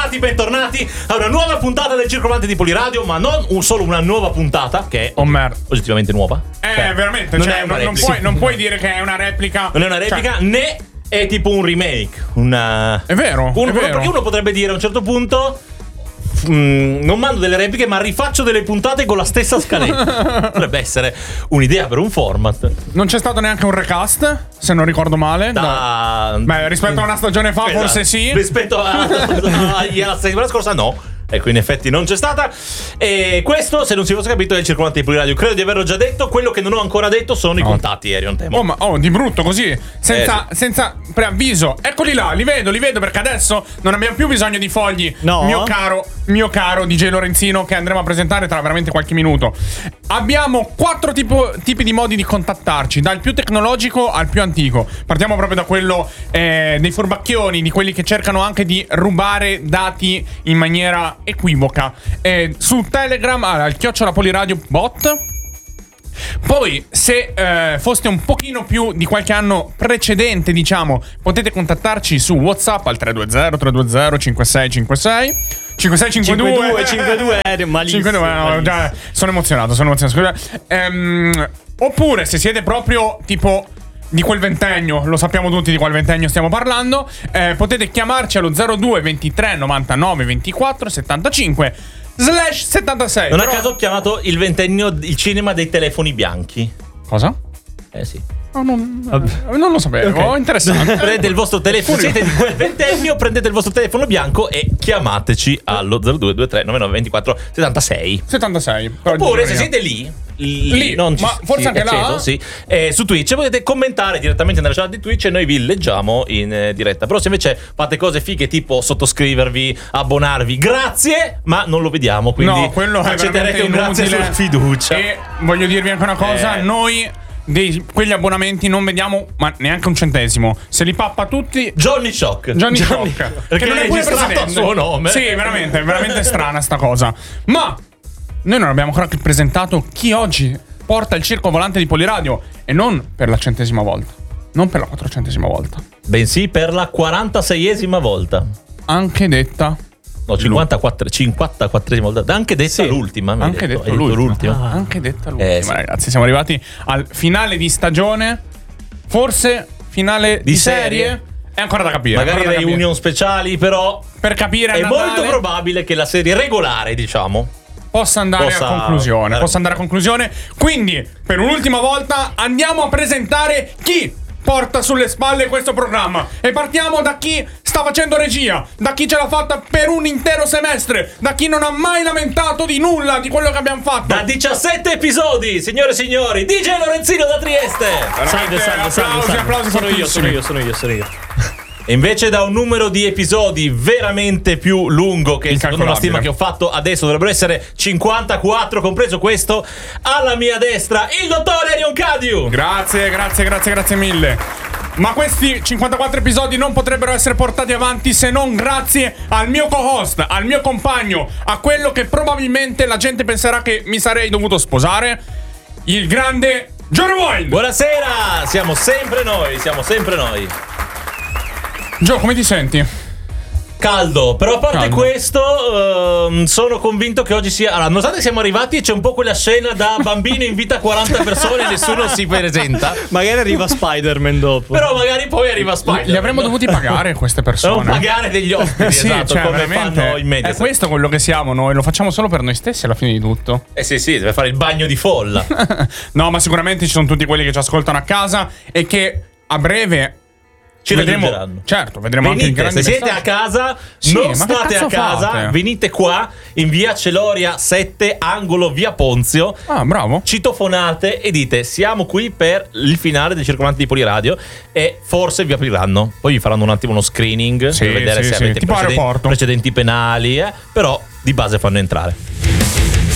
bentornati a una nuova puntata del Circolante di Poliradio, ma non solo una nuova puntata, che è oggettivamente nuova. Veramente, non puoi dire che è una replica. Non è una replica, né è tipo un remake. È vero. Perché uno potrebbe dire a un certo punto: non mando delle repliche, ma rifaccio delle puntate con la stessa scaletta. Potrebbe essere un'idea per un format. Non c'è stato neanche un recast, se non ricordo male. Beh, rispetto a una stagione fa, forse sì. Rispetto alla settimana scorsa, no. Ecco, in effetti non c'è stata. E questo, se non si fosse capito, è il Circolante di Poliradio. Credo di averlo già detto. Quello che non ho ancora detto sono i contatti, Erion Temo. Di brutto così, senza preavviso. Eccoli là, li vedo, perché adesso non abbiamo più bisogno di fogli. No. Mio caro DJ Lorenzino, che andremo a presentare tra veramente qualche minuto. Abbiamo 4 tipi di modi di contattarci, dal più tecnologico al più antico. Partiamo proprio da quello dei furbacchioni, di quelli che cercano anche di rubare dati in maniera equivoca. Su Telegram al @Poliradio bot. Poi, se foste un pochino più di qualche anno precedente, diciamo, potete contattarci su WhatsApp al 320 5656 5652 malissimo. 52, già, sono emozionato, scusate. Oppure, se siete proprio tipo di quel ventennio, lo sappiamo tutti di qual ventennio stiamo parlando, potete chiamarci allo 02 23 99 24 75 /76. Non a caso ho chiamato il ventennio il cinema dei telefoni bianchi. Cosa? Sì. Non lo sapevo, okay. Interessante. Prendete il vostro telefono, siete di quel ventennio, prendete il vostro telefono bianco e chiamateci allo 02 23 99 24 76. Oppure se siete lì, non ci, ma forse anche acceso, là? sì. Su Twitch potete commentare direttamente nella chat di Twitch e noi vi leggiamo in diretta. Però se invece fate cose fighe tipo sottoscrivervi, abbonarvi, grazie, ma non lo vediamo, quindi no, quello accetterete un grazie sulla fiducia. E voglio dirvi anche una cosa, noi quegli abbonamenti non vediamo ma neanche un centesimo. Se li pappa tutti Johnny Shock, perché non è pure registrato a suo nome. Sì, veramente strana sta cosa. Ma noi non abbiamo ancora presentato chi oggi porta il circo volante di Poliradio, e non per la 100ª volta, non per la 400ª volta, bensì per la 46esima volta. Anche detta 54esima volta. Anche detta l'ultima. Anche detta l'ultima. Anche detta l'ultima, sì. Ragazzi, siamo arrivati al finale di stagione, forse finale di serie. È ancora da capire. Magari reunion speciali, però per capire è molto probabile che la serie regolare, diciamo, possa andare a conclusione. Quindi, per un'ultima volta, andiamo a presentare chi porta sulle spalle questo programma. E partiamo da chi sta facendo regia, da chi ce l'ha fatta per un intero semestre, da chi non ha mai lamentato di nulla di quello che abbiamo fatto. Da 17 episodi, signore e signori, DJ Lorenzino da Trieste. Salve. Applausi. Sono io. E invece da un numero di episodi veramente più lungo, che secondo la stima che ho fatto adesso dovrebbero essere 54, compreso questo, alla mia destra il dottore Erion Cadiu. Grazie mille. Ma questi 54 episodi non potrebbero essere portati avanti se non grazie al mio co-host, al mio compagno, a quello che probabilmente la gente penserà che mi sarei dovuto sposare, il grande Johnny Wild. Buonasera, siamo sempre noi. Gio, come ti senti? Caldo, però a parte questo sono convinto che oggi sia... Allora, nonostante siamo arrivati e c'è un po' quella scena da bambino invita 40 persone e nessuno si presenta. Magari arriva Spider-Man dopo. Però magari poi arriva Spider-Man. Li avremmo dovuti pagare queste persone. Non pagare degli ospiti, sì, esatto, cioè, come fanno in media. È questo quello che siamo noi, lo facciamo solo per noi stessi alla fine di tutto. Sì, deve fare il bagno di folla. No, ma sicuramente ci sono tutti quelli che ci ascoltano a casa e che a breve... Ci vedremo. Certo, vedremo anche il grande. Se siete a casa, non state a casa, fate? Venite qua in via Celoria 7, angolo via Ponzio. Ah, bravo. Citofonate e dite: siamo qui per il finale del Circolante di Poliradio. E forse vi apriranno. Poi vi faranno un attimo uno screening per vedere se avete precedenti penali. Però di base fanno entrare.